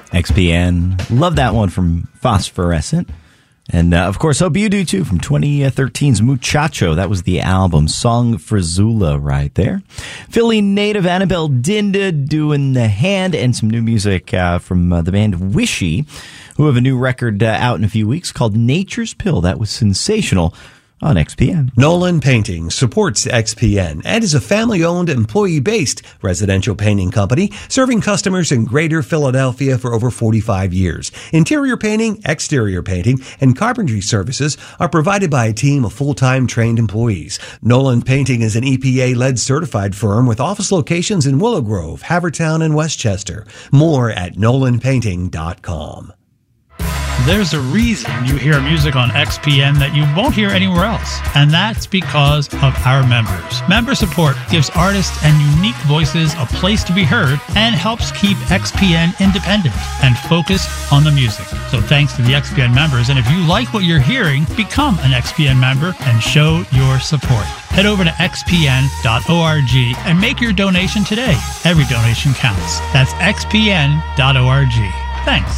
XPN. Love that one from Phosphorescent. And, of course, hope you do, too, from 2013's Muchacho. That was the album, Song for Zula, right there. Philly native Annabelle Dinda doing The Hand, and some new music from the band Wishy, who have a new record out in a few weeks called Nature's Pill. That was sensational on XPN. Nolan Painting supports XPN and is a family-owned, employee-based residential painting company serving customers in Greater Philadelphia for over 45 years. Interior painting, exterior painting, and carpentry services are provided by a team of full-time trained employees. Nolan Painting is an EPA-led certified firm with office locations in Willow Grove, Havertown, and Westchester. More at nolanpainting.com. There's a reason you hear music on XPN that you won't hear anywhere else, and that's because of our members. Member support gives artists and unique voices a place to be heard and helps keep XPN independent and focused on the music. So thanks to the XPN members, and if you like what you're hearing, become an XPN member and show your support. Head over to xpn.org and make your donation today. Every donation counts. That's xpn.org. Thanks.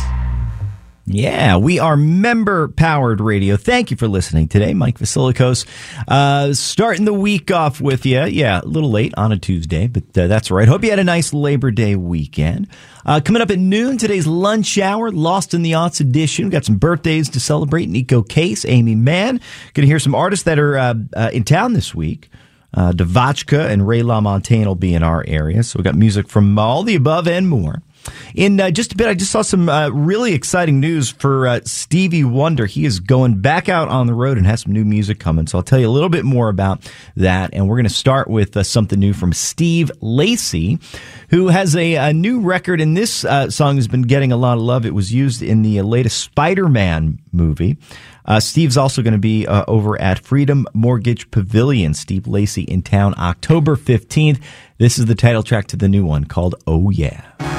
Yeah, we are member-powered radio. Thank you for listening today. Mike Vasilikos starting the week off with you. Yeah, a little late on a Tuesday, but that's all right. Hope you had a nice Labor Day weekend. Coming up at noon, today's lunch hour, Lost in the Aughts edition. We've got some birthdays to celebrate. Nico Case, Amy Mann. Going to hear some artists that are in town this week. Devachka and Ray LaMontagne will be in our area. So we got music from all the above and more. In just a bit, I just saw some really exciting news for Stevie Wonder. He is going back out on the road and has some new music coming. So I'll tell you a little bit more about that. And we're going to start with something new from Steve Lacy, who has a new record. And this song has been getting a lot of love. It was used in the latest Spider-Man movie. Steve's also going to be over at Freedom Mortgage Pavilion. Steve Lacy in town October 15th. This is the title track to the new one called Oh Yeah.